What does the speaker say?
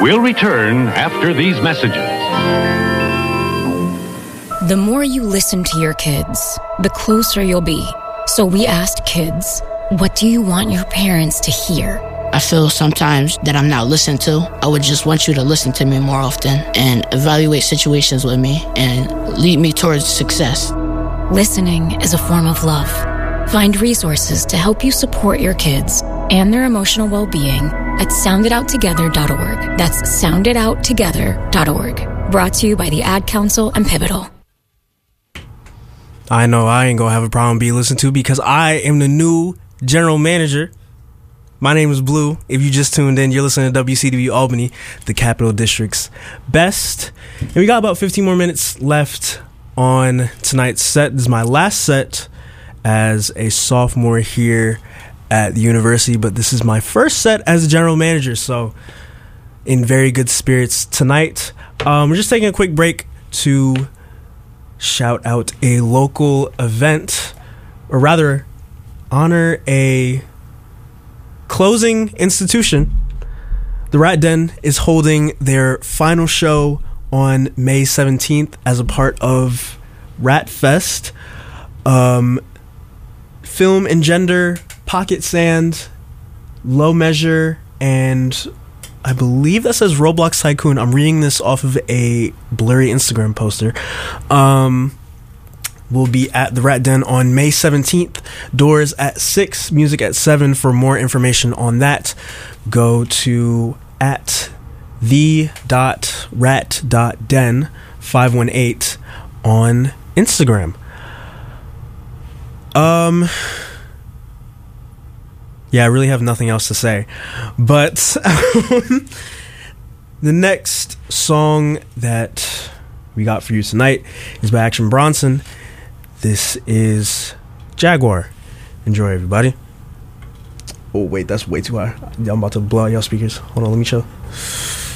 We'll return after these messages. The more you listen to your kids, the closer you'll be. So we asked kids, what do you want your parents to hear? I feel sometimes that I'm not listened to. I would just want you to listen to me more often and evaluate situations with me and lead me towards success. Listening is a form of love. Find resources to help you support your kids and their emotional well-being at sounditouttogether.org. That's sounditouttogether.org. Brought to you by the Ad Council and Pivotal. I know I ain't gonna have a problem being listened to because I am the new general manager. My name is Blue. If you just tuned in, you're listening to WCW Albany, the Capital District's best. And we got about 15 more minutes left on tonight's set. This is my last set as a sophomore here at the university, but this is my first set as a general manager, so in very good spirits tonight. We're just taking a quick break to shout out a local event, or rather honor a closing institution. The Rat Den is holding their final show on May 17th as a part of Rat Fest. Film and Gender, Pocket Sand, Low Measure, and I believe that says Roblox Tycoon. I'm reading this off of a blurry Instagram poster. We'll be at the Rat Den on May 17th. Doors at 6, music at 7. For more information on that, go to at the.rat.den 518 on Instagram. Yeah, I really have nothing else to say. But the next song that we got for you tonight is by Action Bronson. This is Jaguar. Enjoy, everybody. Oh, wait, that's way too high. I'm about to blow out y'all speakers. Hold on, let me chill.